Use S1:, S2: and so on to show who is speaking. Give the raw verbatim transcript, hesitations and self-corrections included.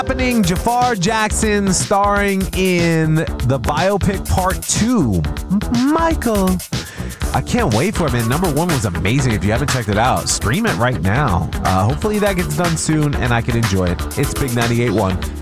S1: Happening, Jafar Jackson starring in the biopic part two. Michael. I can't wait for it, man. Number one was amazing. If you haven't checked it out, stream it right now. Uh, hopefully that gets done soon and I can enjoy it. It's Big ninety-eight point one.